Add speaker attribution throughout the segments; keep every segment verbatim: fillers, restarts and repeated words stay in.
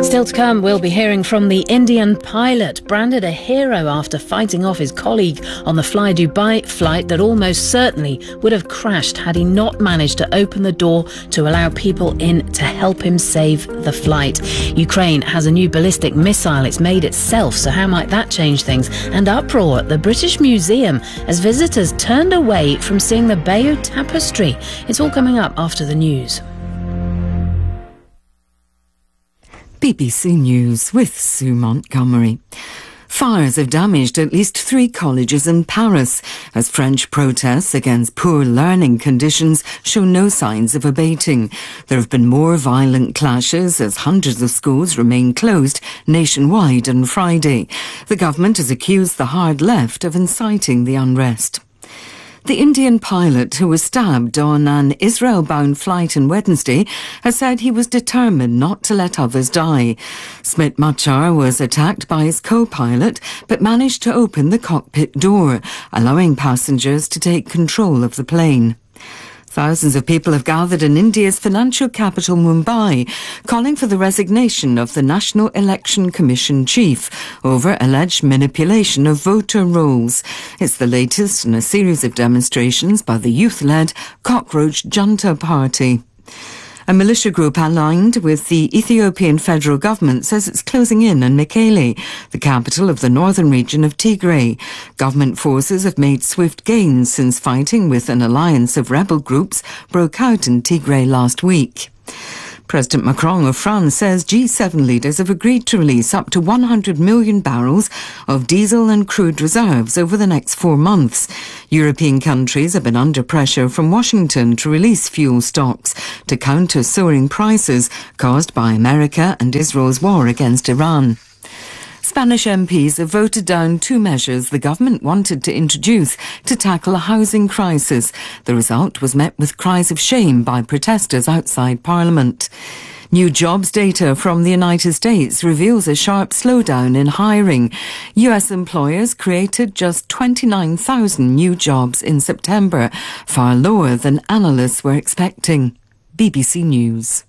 Speaker 1: Still to come, we'll be hearing from the Indian pilot, branded a hero after fighting off his colleague on the Fly Dubai flight that almost certainly would have crashed had he not managed to open the door to allow people in to help him save the flight. Ukraine has a new ballistic missile it's made itself, so how might that change things? And uproar at the British Museum as visitors turned away from seeing the Bayeux Tapestry. It's all coming up after the news.
Speaker 2: B B C News with Sue Montgomery. Fires have damaged at least three colleges in Paris as French protests against poor learning conditions show no signs of abating. There have been more violent clashes as hundreds of schools remain closed nationwide on Friday. The government has accused the hard left of inciting the unrest. The Indian pilot who was stabbed on an Israel-bound flight on Wednesday has said he was determined not to let others die. Smit Machar was attacked by his co-pilot but managed to open the cockpit door, allowing passengers to take control of the plane. Thousands of people have gathered in India's financial capital Mumbai, calling for the resignation of the National Election Commission chief over alleged manipulation of voter rolls. It's the latest in a series of demonstrations by the youth-led Cockroach Junta Party. A militia group aligned with the Ethiopian federal government says it's closing in on Mekele, the capital of the northern region of Tigray. Government forces have made swift gains since fighting with an alliance of rebel groups broke out in Tigray last week. President Macron of France says G seven leaders have agreed to release up to one hundred million barrels of diesel and crude reserves over the next four months. European countries have been under pressure from Washington to release fuel stocks to counter soaring prices caused by America and Israel's war against Iran. Spanish M Ps have voted down two measures the government wanted to introduce to tackle a housing crisis. The result was met with cries of shame by protesters outside Parliament. New jobs data from the United States reveals a sharp slowdown in hiring. U S employers created just twenty-nine thousand new jobs in September, far lower than analysts were expecting. B B C News.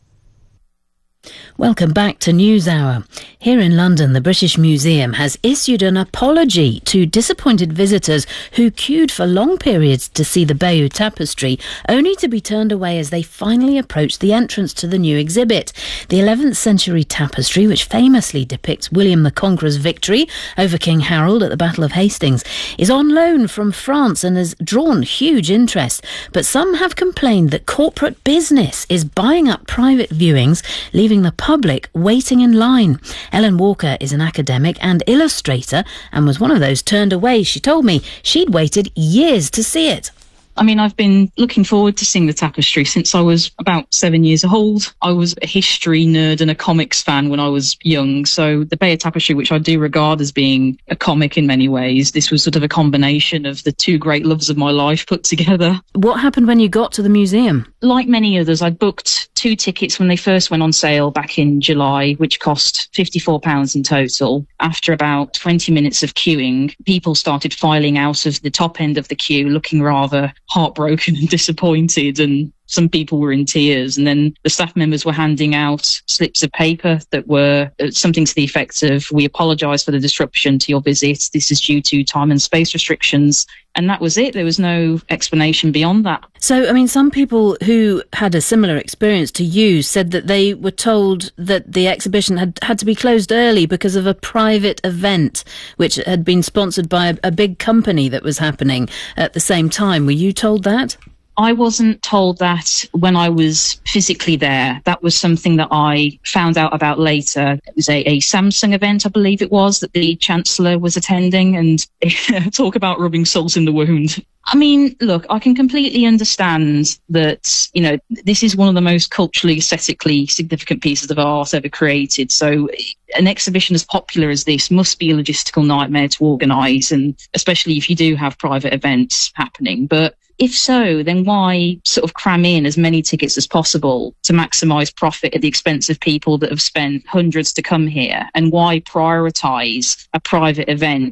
Speaker 1: Welcome back to NewsHour. Here in London, the British Museum has issued an apology to disappointed visitors who queued for long periods to see the Bayeux Tapestry, only to be turned away as they finally approached the entrance to the new exhibit. The eleventh century tapestry, which famously depicts William the Conqueror's victory over King Harold at the Battle of Hastings, is on loan from France and has drawn huge interest. But some have complained that corporate business is buying up private viewings, leaving the public waiting in line. Ellen Walker is an academic and illustrator and was one of those turned away. She told me she'd waited years to see it.
Speaker 3: I mean, I've been looking forward to seeing the tapestry since I was about seven years old. I was a history nerd and a comics fan when I was young. So the Bayeux Tapestry, which I do regard as being a comic in many ways, this was sort of a combination of the two great loves of my life put together.
Speaker 1: What happened when you got to the museum?
Speaker 3: Like many others, I booked two tickets when they first went on sale back in July, which cost fifty-four pounds in total. After about twenty minutes of queuing, people started filing out of the top end of the queue looking rather heartbroken and disappointed, and some people were in tears. And then the staff members were handing out slips of paper that were something to the effect of, "We apologise for the disruption to your visit. This is due to time and space restrictions." And that was it. There was no explanation beyond that.
Speaker 1: So, I mean, some people who had a similar experience to you said that they were told that the exhibition had had to be closed early because of a private event which had been sponsored by a, a big company that was happening at the same time. Were you told that?
Speaker 3: I wasn't told that when I was physically there. That was something that I found out about later. It was a, a Samsung event, I believe it was, that the Chancellor was attending, and talk about rubbing salt in the wound. I mean, look, I can completely understand that, you know, this is one of the most culturally, aesthetically significant pieces of art ever created. So an exhibition as popular as this must be a logistical nightmare to organise, and especially if you do have private events happening. But if so, then why sort of cram in as many tickets as possible to maximise profit at the expense of people that have spent hundreds to come here? And why prioritise a private event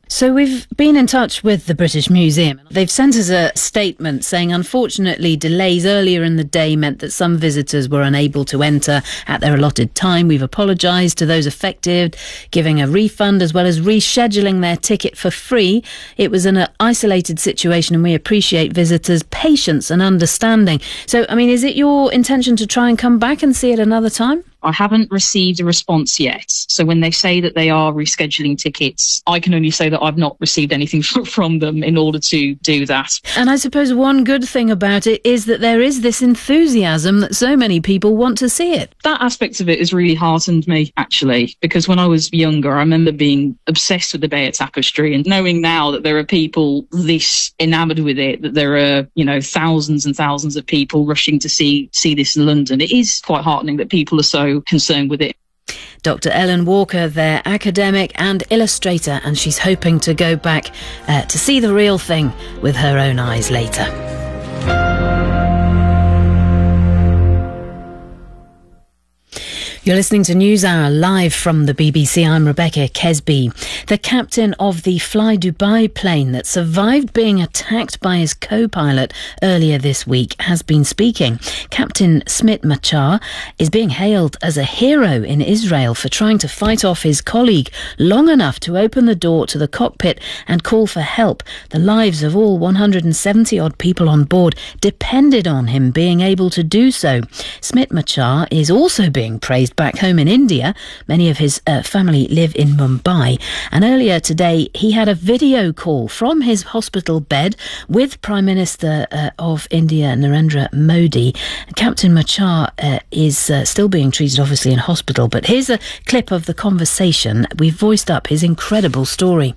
Speaker 1: So we've been in touch with the British Museum. They've sent us a statement saying, unfortunately, delays earlier in the day meant that some visitors were unable to enter at their allotted time. We've apologised to those affected, giving a refund as well as rescheduling their ticket for free. It was an isolated situation and we appreciate visitors' patience and understanding. So, I mean, is it your intention to try and come back and see it another time?
Speaker 3: I haven't received a response yet. So when they say that they are rescheduling tickets, I can only say that I've not received anything from them in order to do that.
Speaker 1: And I suppose one good thing about it is that there is this enthusiasm that so many people want to see it.
Speaker 3: That aspect of it has really heartened me, actually, because when I was younger, I remember being obsessed with the Bayeux Tapestry, and knowing now that there are people this enamoured with it, that there are, you know, thousands and thousands of people rushing to see see this in London, it is quite heartening that people are so concerned with it.
Speaker 1: Doctor Ellen Walker, their academic and illustrator, and she's hoping to go back uh, to see the real thing with her own eyes later. You're listening to NewsHour live from the B B C. I'm Rebecca Kesby. The captain of the Fly Dubai plane that survived being attacked by his co-pilot earlier this week has been speaking. Captain Smit Machar is being hailed as a hero in Israel for trying to fight off his colleague long enough to open the door to the cockpit and call for help. The lives of all one hundred seventy odd people on board depended on him being able to do so. Smit Machar is also being praised back home in India. Many of his uh, family live in Mumbai, and earlier today he had a video call from his hospital bed with Prime Minister uh, of India Narendra Modi. Captain Machar uh, is uh, still being treated obviously in hospital, but here's a clip of the conversation. We've voiced up his incredible story.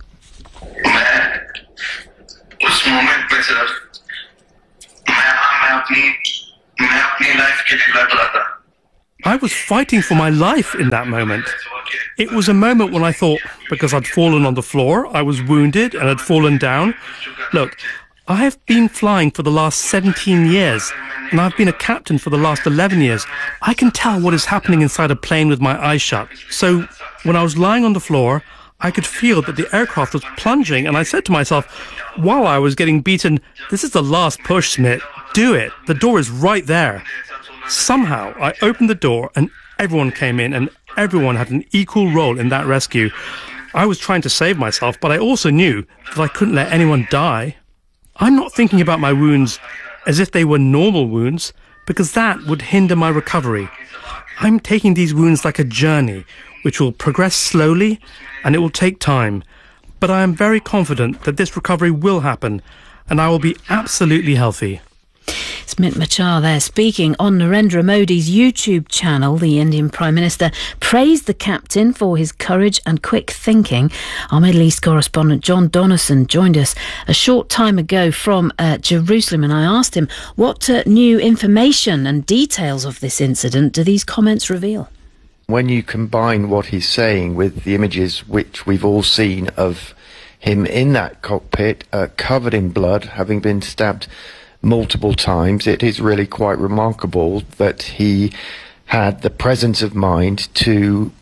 Speaker 4: I was fighting for my life in that moment. It was a moment when I thought, because I'd fallen on the floor, I was wounded and had fallen down. Look, I have been flying for the last seventeen years, and I've been a captain for the last eleven years. I can tell what is happening inside a plane with my eyes shut. So when I was lying on the floor, I could feel that the aircraft was plunging, and I said to myself, while I was getting beaten, this is the last push, Smit. Do it. The door is right there. Somehow, I opened the door and everyone came in, and everyone had an equal role in that rescue. I was trying to save myself, but I also knew that I couldn't let anyone die. I'm not thinking about my wounds as if they were normal wounds, because that would hinder my recovery. I'm taking these wounds like a journey, which will progress slowly and it will take time. But I am very confident that this recovery will happen, and I will be absolutely healthy.
Speaker 1: Smit Machar there speaking on Narendra Modi's YouTube channel. The Indian Prime Minister praised the captain for his courage and quick thinking. Our Middle East correspondent John Donison joined us a short time ago from uh, Jerusalem, and I asked him what uh, new information and details of this incident do these comments reveal?
Speaker 5: When you combine what he's saying with the images which we've all seen of him in that cockpit, uh, covered in blood, having been stabbed multiple times, it is really quite remarkable that he had the presence of mind to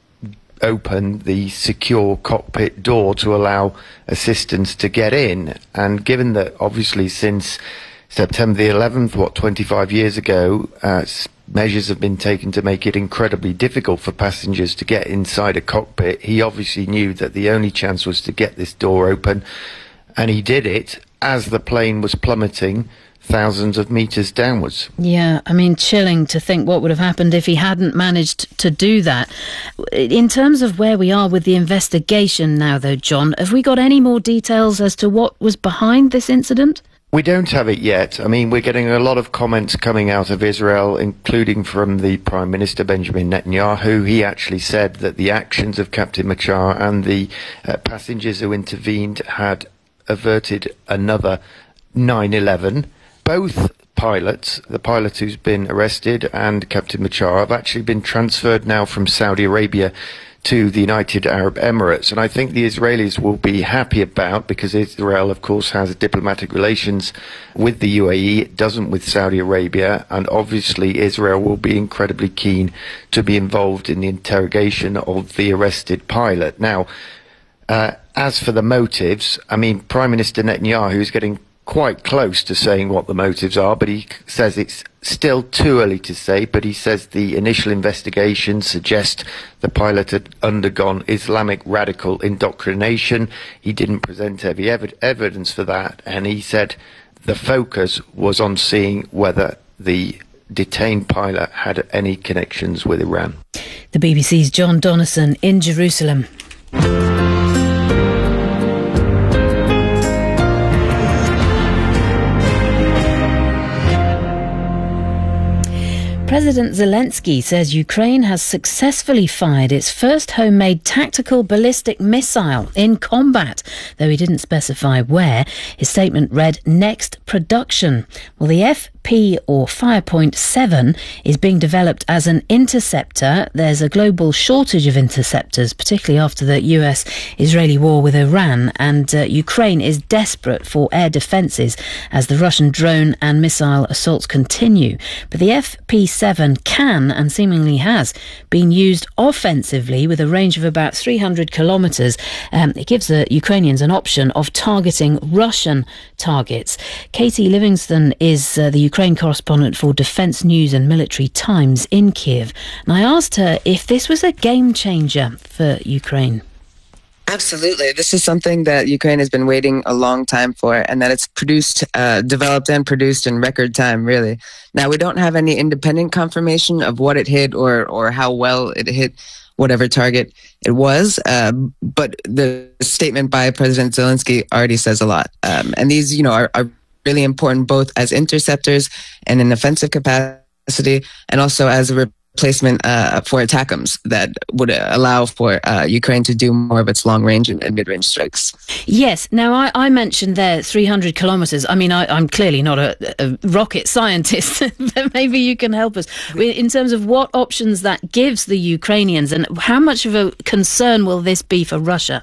Speaker 5: open the secure cockpit door to allow assistance to get in. And given that obviously since September the eleventh, what, twenty-five years ago, uh, measures have been taken to make it incredibly difficult for passengers to get inside a cockpit, he obviously knew that the only chance was to get this door open, and he did it as the plane was plummeting thousands of metres downwards.
Speaker 1: Yeah, I mean, chilling to think what would have happened if he hadn't managed to do that. In terms of where we are with the investigation now, though, John, have we got any more details as to what was behind this incident?
Speaker 5: We don't have it yet. I mean, we're getting a lot of comments coming out of Israel, including from the Prime Minister Benjamin Netanyahu. He actually said that the actions of Captain Machar and the uh, passengers who intervened had averted another nine eleven. Both pilots, the pilot who's been arrested and Captain Machar, have actually been transferred now from Saudi Arabia to the United Arab Emirates, and I think the Israelis will be happy about, because Israel of course has diplomatic relations with the U A E, it doesn't with Saudi Arabia, and obviously Israel will be incredibly keen to be involved in the interrogation of the arrested pilot. Now, Uh, as for the motives, I mean, Prime Minister Netanyahu is getting quite close to saying what the motives are, but he says it's still too early to say, but he says the initial investigations suggest the pilot had undergone Islamic radical indoctrination. He didn't present heavy ev- evidence for that, and he said the focus was on seeing whether the detained pilot had any connections with Iran.
Speaker 1: The B B C's John Donnison in Jerusalem. President Zelensky says Ukraine has successfully fired its first homemade tactical ballistic missile in combat, though he didn't specify where. His statement read, "Next production." Well, the F P or Firepoint seven is being developed as an interceptor. There's a global shortage of interceptors, particularly after the U S-Israeli war with Iran, and uh, Ukraine is desperate for air defences as the Russian drone and missile assaults continue. But the F P seven can, and seemingly has, been used offensively with a range of about three hundred kilometres. Um, it gives the Ukrainians an option of targeting Russian targets. Katie Livingston is uh, the Ukraine correspondent for Defence News and Military Times in Kiev, and I asked her if this was a game changer for Ukraine.
Speaker 6: Absolutely. This is something that Ukraine has been waiting a long time for, and that it's produced, uh, developed and produced in record time, really. Now, we don't have any independent confirmation of what it hit or, or how well it hit whatever target it was, uh, but the statement by President Zelensky already says a lot. Um, and these, you know, are, are really important both as interceptors and in offensive capacity, and also as a replacement uh, for ATACMS that would allow for uh, Ukraine to do more of its long-range and, and mid-range strikes.
Speaker 1: Yes. Now, I, I mentioned there three hundred kilometres. I mean, I, I'm clearly not a, a rocket scientist, but maybe you can help us in terms of what options that gives the Ukrainians, and how much of a concern will this be for Russia?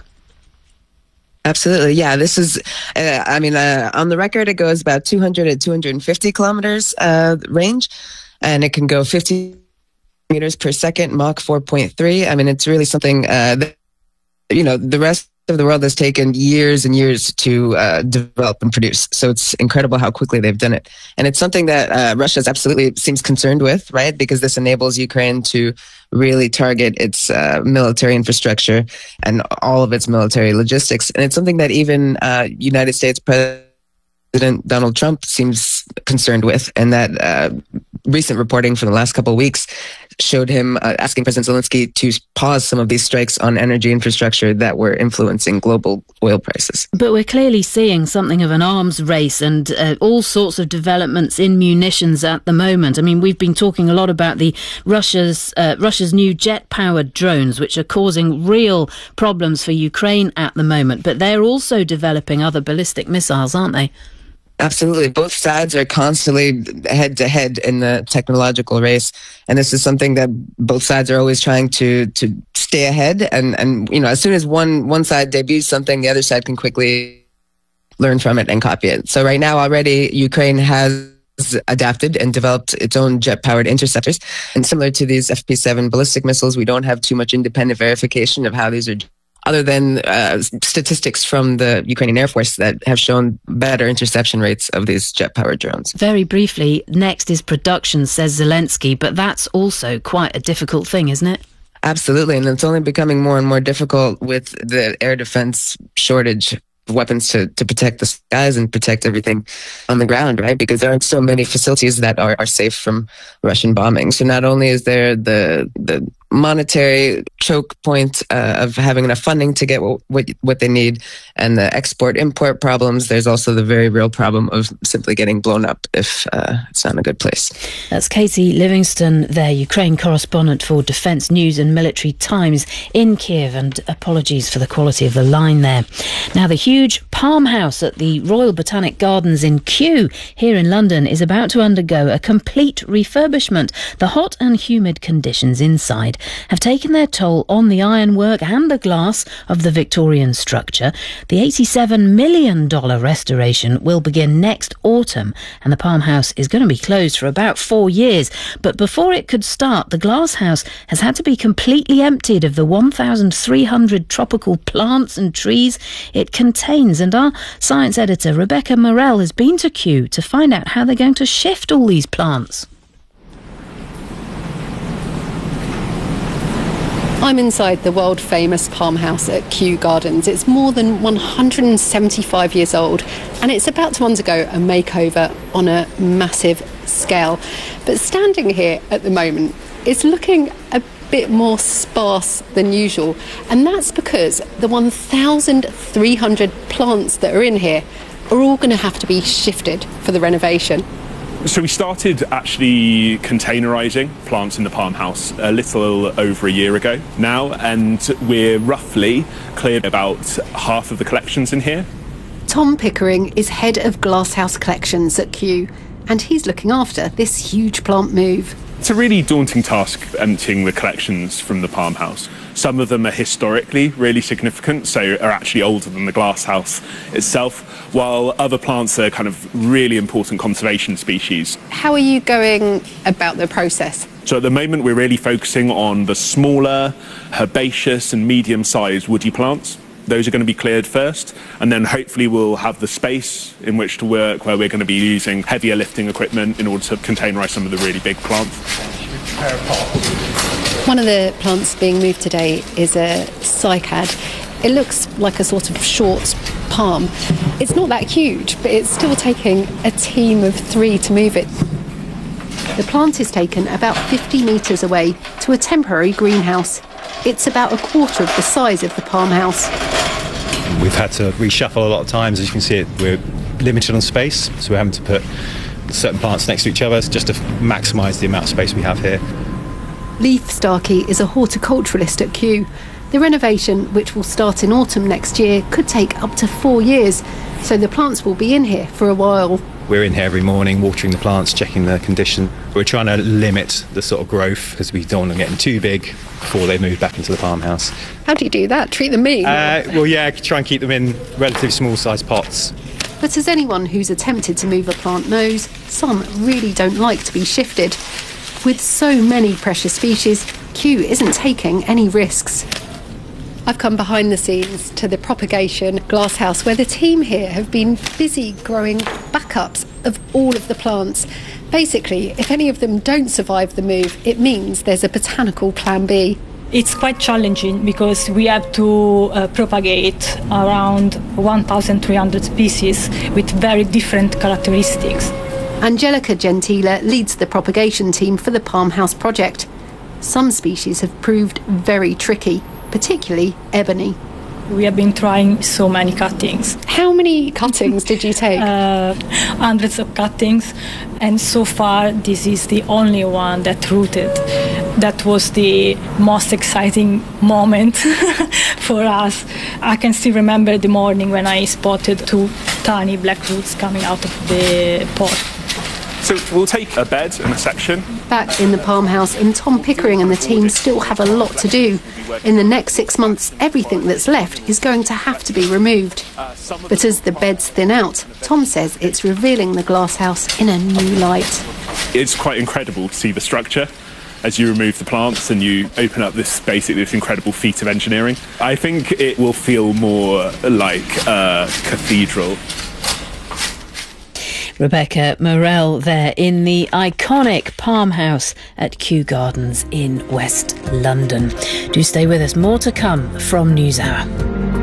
Speaker 6: Absolutely. Yeah, this is, uh, I mean, uh, on the record, it goes about two hundred to two hundred fifty kilometers uh, range, and it can go fifty meters per second, Mach four point three. I mean, it's really something uh, that, you know, the rest of the world has taken years and years to uh, develop and produce. So it's incredible how quickly they've done it. And it's something that uh, Russia absolutely seems concerned with, right? Because this enables Ukraine to really target its uh, military infrastructure and all of its military logistics. And it's something that even uh, United States President Donald Trump seems concerned with, and that uh, recent reporting from the last couple of weeks showed him uh, asking President Zelensky to pause some of these strikes on energy infrastructure that were influencing global oil prices.
Speaker 1: But we're clearly seeing something of an arms race and uh, all sorts of developments in munitions at the moment. I mean, we've been talking a lot about the Russia's uh, Russia's new jet-powered drones, which are causing real problems for Ukraine at the moment. But they're also developing other ballistic missiles, aren't they?
Speaker 6: Absolutely. Both sides are constantly head-to-head in the technological race. And this is something that both sides are always trying to to stay ahead. And, and you know, as soon as one, one side debuts something, the other side can quickly learn from it and copy it. So right now already, Ukraine has adapted and developed its own jet-powered interceptors. And similar to these F P seven ballistic missiles, we don't have too much independent verification of how these are, other than uh, statistics from the Ukrainian Air Force that have shown better interception rates of these jet-powered drones.
Speaker 1: Very briefly, next is production, says Zelensky, but that's also quite a difficult thing, isn't it?
Speaker 6: Absolutely, and it's only becoming more and more difficult with the air defense shortage of weapons to, to protect the skies and protect everything on the ground, right? Because there aren't so many facilities that are, are safe from Russian bombing. So not only is there the the monetary choke point uh, of having enough funding to get what, what what they need, and the export-import problems, there's also the very real problem of simply getting blown up if uh, it's not in a good place.
Speaker 1: That's Katie Livingston, their Ukraine correspondent for Defence News and Military Times in Kiev, and apologies for the quality of the line there. Now, the huge palm house at the Royal Botanic Gardens in Kew here in London is about to undergo a complete refurbishment. The hot and humid conditions inside have taken their toll on the ironwork and the glass of the Victorian structure. The eighty-seven million dollars restoration will begin next autumn, and the Palm House is going to be closed for about four years. But before it could start, the glass house has had to be completely emptied of the one thousand three hundred tropical plants and trees it contains. And our science editor, Rebecca Morell, has been to Kew to find out how they're going to shift all these plants.
Speaker 7: I'm inside the world-famous Palm House at Kew Gardens. It's more than one hundred seventy-five years old, and it's about to undergo a makeover on a massive scale. But standing here at the moment, it's looking a bit more sparse than usual, and that's because the one thousand three hundred plants that are in here are all going to have to be shifted for the renovation.
Speaker 8: So we started actually containerising plants in the Palm House a little over a year ago now, and we're roughly cleared about half of the collections in here.
Speaker 7: Tom Pickering is head of Glasshouse Collections at Kew, and he's looking after this huge plant move.
Speaker 8: It's a really daunting task emptying the collections from the Palm House. Some of them are historically really significant, so are actually older than the glass house itself, while other plants are kind of really important conservation species.
Speaker 7: How are you going about the process?
Speaker 8: So at the moment we're really focusing on the smaller, herbaceous and medium-sized woody plants. Those are going to be cleared first, and then hopefully we'll have the space in which to work where we're going to be using heavier lifting equipment in order to containerise some of the really big plants.
Speaker 7: One of the plants being moved today is a cycad. It looks like a sort of short palm. It's not that huge, but it's still taking a team of three to move it. The plant is taken about fifty metres away to a temporary greenhouse. It's about a quarter of the size of the Palm House.
Speaker 9: We've had to reshuffle a lot of times. As you can see, it, we're limited on space, so we're having to put certain plants next to each other just to maximise the amount of space we have here.
Speaker 7: Leif Starkey is a horticulturalist at Kew. The renovation, which will start in autumn next year, could take up to four years, so the plants will be in here for a while.
Speaker 9: We're in here every morning watering the plants, checking their condition. We're trying to limit the sort of growth because we don't want them getting too big before they move back into the Palm House.
Speaker 7: How do you do that? Treat them mean?
Speaker 9: Uh, well, yeah, try and keep them in relatively small-sized pots.
Speaker 7: But as anyone who's attempted to move a plant knows, some really don't like to be shifted. With so many precious species, Kew isn't taking any risks. I've come behind the scenes to the propagation glasshouse, where the team here have been busy growing backups of all of the plants. Basically, if any of them don't survive the move, it means there's a botanical plan B.
Speaker 10: It's quite challenging because we have to uh, propagate around one thousand three hundred species with very different characteristics.
Speaker 7: Angelica Gentile leads the propagation team for the Palm House project. Some species have proved very tricky, particularly ebony.
Speaker 10: We have been trying so many cuttings.
Speaker 7: How many cuttings did you take?
Speaker 10: Uh, hundreds of cuttings, and so far this is the only one that rooted. That was the most exciting moment for us. I can still remember the morning when I spotted two tiny black roots coming out of the pot.
Speaker 8: So we'll take a bed and a section.
Speaker 7: Back in the Palm House, and Tom Pickering and the team still have a lot to do. In the next six months, everything that's left is going to have to be removed. But as the beds thin out, Tom says it's revealing the glass house in a new light.
Speaker 8: It's quite incredible to see the structure as you remove the plants and you open up this basically this incredible feat of engineering. I think it will feel more like a cathedral.
Speaker 1: Rebecca Morell there in the iconic Palm House at Kew Gardens in West London. Do stay with us. More to come from NewsHour.